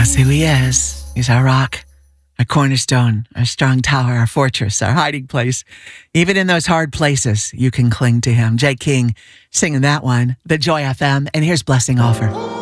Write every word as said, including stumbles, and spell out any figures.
That's who he is. He's our rock, our cornerstone, our strong tower, our fortress, our hiding place. Even in those hard places, you can cling to him. Jay King singing that one, the Joy F M. And here's Blessing Offer.